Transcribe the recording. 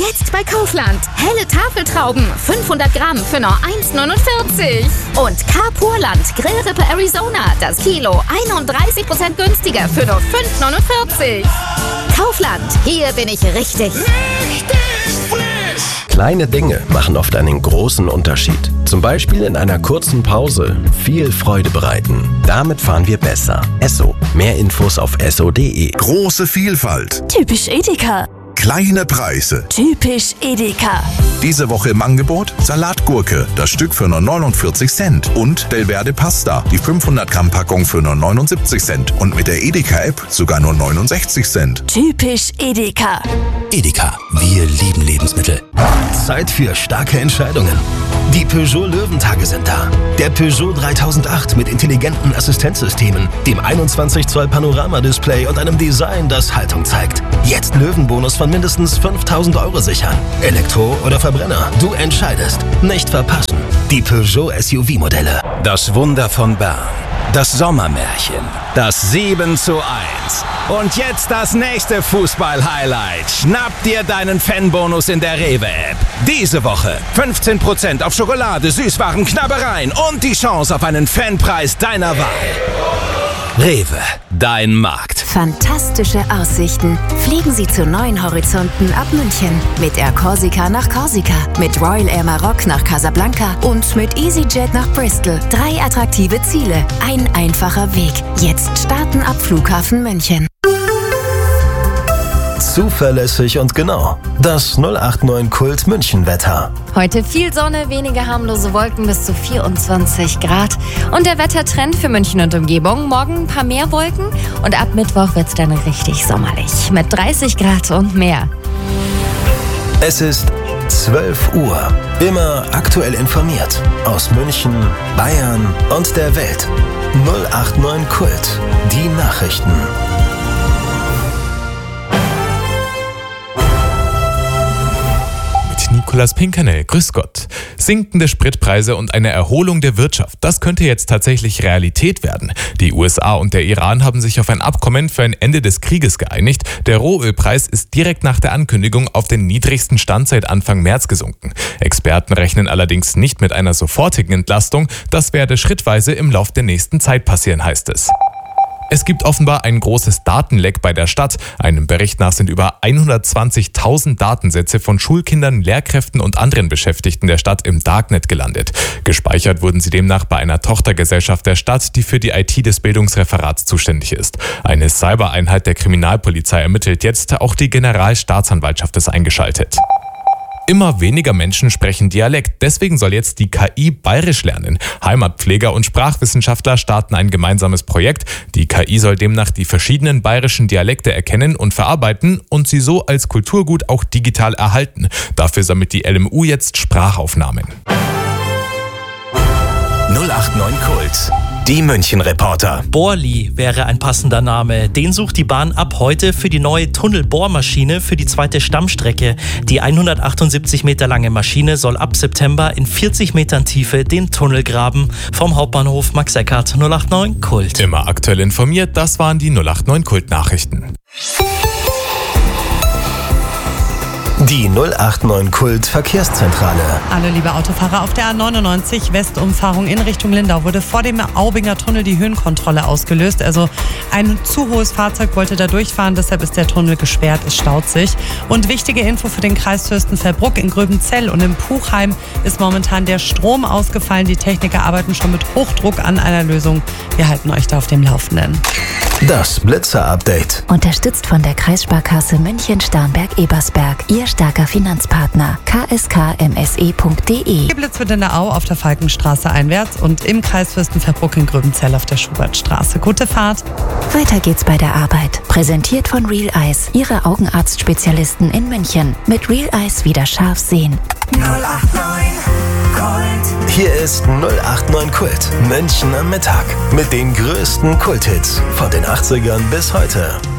Jetzt bei Kaufland. Helle Tafeltrauben, 500 Gramm für nur 1,49. Und Carpurland Grillrippe Arizona, das Kilo 31% günstiger für nur 5,49. Kaufland, hier bin ich richtig. Kleine Dinge machen oft einen großen Unterschied. Zum Beispiel in einer kurzen Pause viel Freude bereiten. Damit fahren wir besser. Esso. Mehr Infos auf esso.de. Große Vielfalt. Typisch Edeka. Kleine Preise. Typisch Edeka. Diese Woche im Angebot Salatgurke, das Stück für nur 49 Cent. Und Delverde Pasta, die 500 Gramm Packung für nur 79 Cent. Und mit der Edeka-App sogar nur 69 Cent. Typisch Edeka. Edeka, wir lieben Lebensmittel. Zeit für starke Entscheidungen. Die Peugeot Löwentage sind da. Der Peugeot 3008 mit intelligenten Assistenzsystemen, dem 21 Zoll Panoramadisplay und einem Design, das Haltung zeigt. Jetzt Löwenbonus von mindestens 5.000 € sichern. Elektro oder Verbrenner, du entscheidest. Nicht verpassen. Die Peugeot SUV-Modelle. Das Wunder von Bern. Das Sommermärchen. Das 7:1. Und jetzt das nächste Fußball-Highlight. Schnapp dir deinen Fanbonus in der Rewe-App. Diese Woche 15% auf Schokolade, Süßwaren, Knabbereien und die Chance auf einen Fanpreis deiner Wahl. Rewe, dein Markt. Fantastische Aussichten. Fliegen Sie zu neuen Horizonten ab München. Mit Air Corsica nach Korsika, mit Royal Air Maroc nach Casablanca und mit EasyJet nach Bristol. 3 attraktive Ziele, ein einfacher Weg. Jetzt starten ab Flughafen München. Zuverlässig und genau. Das 089 Kult München Wetter. Heute viel Sonne, wenige harmlose Wolken bis zu 24 Grad. Und der Wettertrend für München und Umgebung. Morgen ein paar mehr Wolken und ab Mittwoch wird's dann richtig sommerlich. Mit 30 Grad und mehr. Es ist 12 Uhr. Immer aktuell informiert. Aus München, Bayern und der Welt. 089 Kult. Die Nachrichten. Nikolaus Pinkernel, grüß Gott. Sinkende Spritpreise und eine Erholung der Wirtschaft, das könnte jetzt tatsächlich Realität werden. Die USA und der Iran haben sich auf ein Abkommen für ein Ende des Krieges geeinigt. Der Rohölpreis ist direkt nach der Ankündigung auf den niedrigsten Stand seit Anfang März gesunken. Experten rechnen allerdings nicht mit einer sofortigen Entlastung. Das werde schrittweise im Lauf der nächsten Zeit passieren, heißt es. Es gibt offenbar ein großes Datenleck bei der Stadt. Einem Bericht nach sind über 120.000 Datensätze von Schulkindern, Lehrkräften und anderen Beschäftigten der Stadt im Darknet gelandet. Gespeichert wurden sie demnach bei einer Tochtergesellschaft der Stadt, die für die IT des Bildungsreferats zuständig ist. Eine Cybereinheit der Kriminalpolizei ermittelt jetzt, auch die Generalstaatsanwaltschaft ist eingeschaltet. Immer weniger Menschen sprechen Dialekt, deswegen soll jetzt die KI Bayerisch lernen. Heimatpfleger und Sprachwissenschaftler starten ein gemeinsames Projekt. Die KI soll demnach die verschiedenen bayerischen Dialekte erkennen und verarbeiten und sie so als Kulturgut auch digital erhalten. Dafür sammelt die LMU jetzt Sprachaufnahmen. 089 Kult. Die München-Reporter. Bohrli wäre ein passender Name. Den sucht die Bahn ab heute für die neue Tunnelbohrmaschine für die zweite Stammstrecke. Die 178 Meter lange Maschine soll ab September in 40 Metern Tiefe den Tunnel graben. Vom Hauptbahnhof Max Eckhardt, 089 Kult. Immer aktuell informiert, das waren die 089 Kult-Nachrichten. Die 089 Kult Verkehrszentrale. Hallo liebe Autofahrer, auf der A99 Westumfahrung in Richtung Lindau wurde vor dem Aubinger Tunnel die Höhenkontrolle ausgelöst. Also ein zu hohes Fahrzeug wollte da durchfahren, deshalb ist der Tunnel gesperrt, es staut sich. Und wichtige Info für den Kreis Fürstenfeldbruck: in Gröbenzell und im Puchheim ist momentan der Strom ausgefallen. Die Techniker arbeiten schon mit Hochdruck an einer Lösung. Wir halten euch da auf dem Laufenden. Das Blitzer-Update. Unterstützt von der Kreissparkasse München-Starnberg-Ebersberg. Ihr starker Finanzpartner. kskmse.de. Geblitzt wird in der Au auf der Falkenstraße einwärts und im Kreis Fürstenfeldbruck in Gröbenzell auf der Schubertstraße. Gute Fahrt. Weiter geht's bei der Arbeit. Präsentiert von Real Eyes, Ihre Augenarztspezialisten in München. Mit Real Eyes wieder scharf sehen. 089 Kult. Hier ist 089 Kult. München am Mittag. Mit den größten Kulthits von den 80ern bis heute.